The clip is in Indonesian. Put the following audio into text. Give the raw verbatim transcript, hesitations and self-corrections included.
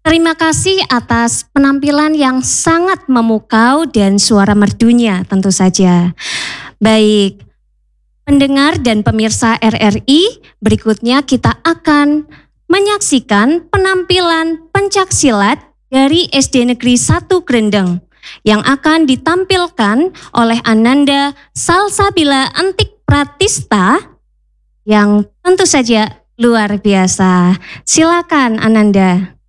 Terima kasih atas penampilan yang sangat memukau dan suara merdunya tentu saja. Baik, pendengar dan pemirsa R R I, berikutnya kita akan menyaksikan penampilan pencaksilat dari S D Negeri satu Grendeng yang akan ditampilkan oleh Ananda Salsabila Antik Pratista yang tentu saja luar biasa. Silakan Ananda.